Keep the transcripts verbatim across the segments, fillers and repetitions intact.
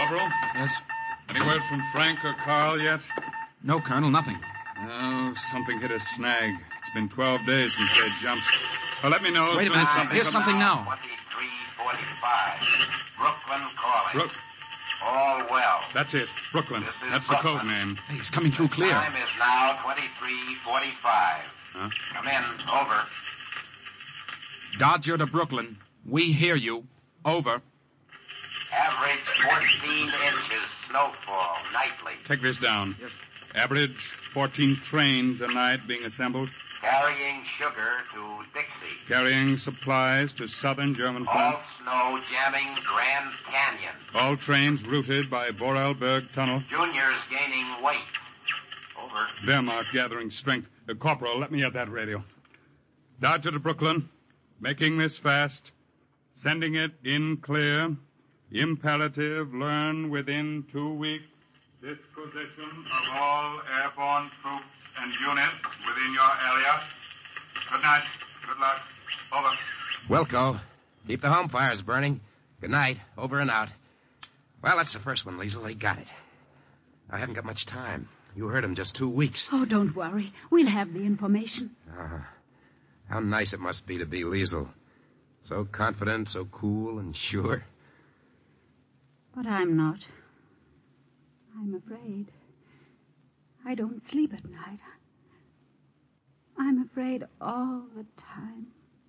Corporal. Yes? Any word from Frank or Carl yet? No, Colonel, nothing. Oh, something hit a snag. It's been twelve days since they jumped. Well, let me know. Wait a minute. Something Here's something now. twenty-three forty-five. Brooklyn calling. Brook. All well. That's it. Brooklyn. This is That's Brooklyn. the code name. Hey, he's coming through clear. Time is now twenty-three forty-five. Huh? Come in. Over. Dodger to Brooklyn. We hear you. Over. Average fourteen inches snowfall nightly. Take this down. Yes. Average fourteen trains a night being assembled. Carrying sugar to Dixie. Carrying supplies to southern German All front. snow jamming Grand Canyon. All trains routed by Vorarlberg Tunnel. Juniors gaining weight. Over. Wehrmacht gathering strength. Uh, Corporal, let me have that radio. Dodger to Brooklyn. Making this fast. Sending it in clear. Imperative, learn within two weeks disposition of all airborne troops and units within your area. Good night. Good luck. Over. Wilco, keep the home fires burning. Good night. Over and out. Well, that's the first one, Liesel. They got it. I haven't got much time. You heard him just two weeks. Oh, don't worry. We'll have the information. Uh, how nice it must be to be Liesel. So confident, so cool and sure. But I'm not. I'm afraid. I don't sleep at night. I'm afraid all the time.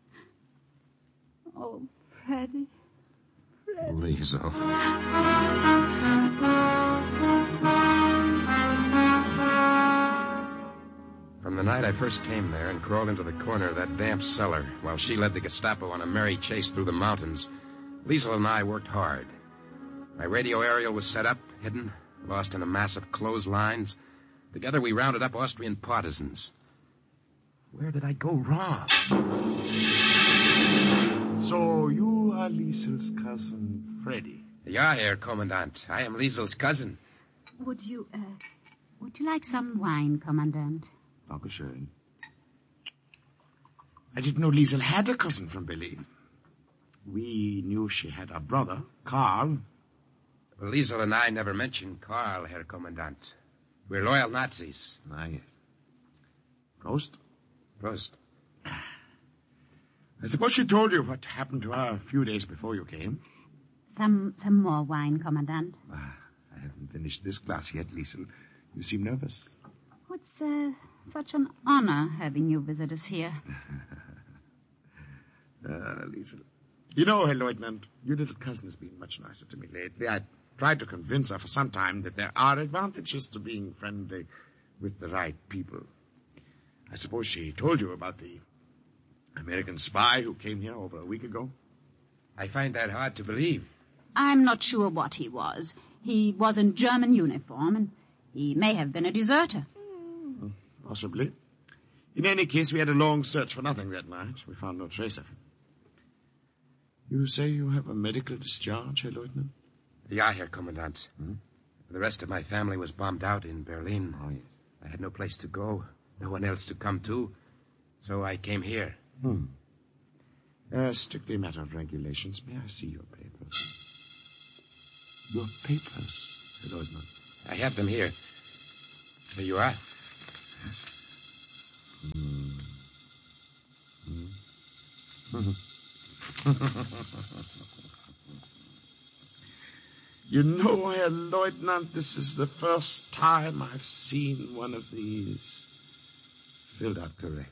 Oh, Freddie. Freddie. Liesel. From the night I first came there and crawled into the corner of that damp cellar while she led the Gestapo on a merry chase through the mountains, Liesel and I worked hard. My radio aerial was set up, hidden, lost in a mass of clotheslines. Together we rounded up Austrian partisans. Where did I go wrong? So you are Liesel's cousin, Freddie. Ja, Herr Kommandant. I am Liesel's cousin. Would you, uh, would you like some wine, Commandant? Dankeschön. I didn't know Liesel had a cousin from Berlin. We knew she had a brother, Karl. Well, Liesel and I never mentioned Karl, Herr Kommandant. We're loyal Nazis. Ah, yes. Prost. Prost. I suppose she told you what happened to her a few days before you came. Some, some more wine, Commandant. Ah, I haven't finished this glass yet, Liesel. You seem nervous. Oh, it's uh, such an honor having you visit us here. Ah, Liesel. You know, Herr Lieutenant, your little cousin has been much nicer to me lately. I tried to convince her for some time that there are advantages to being friendly with the right people. I suppose she told you about the American spy who came here over a week ago? I find that hard to believe. I'm not sure what he was. He was in German uniform, and he may have been a deserter. Mm, possibly. In any case, we had a long search for nothing that night. We found no trace of him. You say you have a medical discharge, Herr Lieutenant? Ja, Herr Kommandant. Hmm? The rest of my family was bombed out in Berlin. Oh, yes. I had no place to go, no one else to come to, so I came here. Hmm. Uh, strictly a matter of regulations. May I see your papers? Your papers, Herr Lieutenant. I have them here. Here you are. Yes. Hmm. Hmm. You know, Herr Lieutenant, this is the first time I've seen one of these filled out correctly.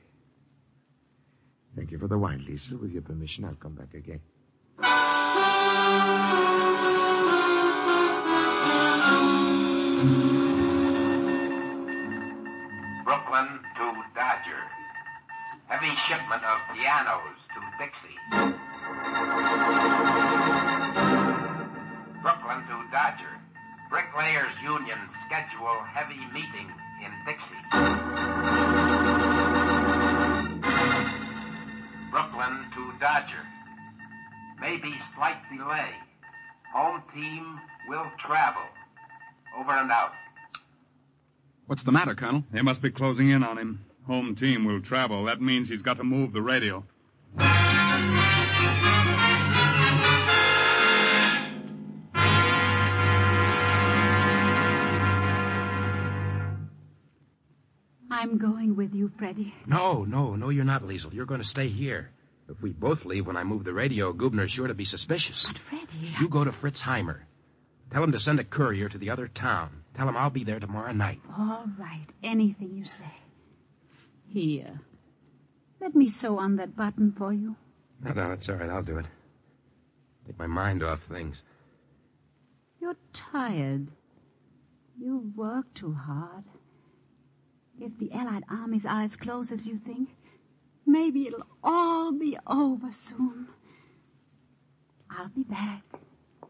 Thank you for the wine, Liesel. With your permission, I'll come back again. Brooklyn to Dodger. Heavy shipment of pianos to Dixie. Brooklyn to Dodger. Bricklayers Union schedule heavy meeting in Dixie. Brooklyn to Dodger. Maybe slight delay. Home team will travel. Over and out. What's the matter, Colonel? They must be closing in on him. Home team will travel. That means he's got to move the radio. I'm going with you, Freddie. No, no, no, you're not, Liesel. You're going to stay here. If we both leave when I move the radio, Gubner's sure to be suspicious. But, Freddie... You go to Fritz Heimer. Tell him to send a courier to the other town. Tell him I'll be there tomorrow night. All right. Anything you say. Here. Let me sew on that button for you. No, no, it's all right. I'll do it. Take my mind off things. You're tired. You've worked too hard. If the Allied Army's are as close as you think, maybe it'll all be over soon. I'll be back.